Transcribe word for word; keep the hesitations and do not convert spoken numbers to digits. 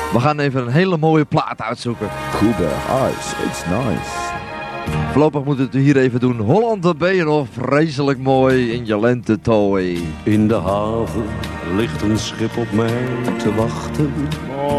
We gaan even een hele mooie plaat uitzoeken. Cuba Ice, it's nice. Voorlopig moeten we het hier even doen. Holland de Beerhof, vreselijk mooi in je lentetooi. In de haven ligt een schip op mij te wachten.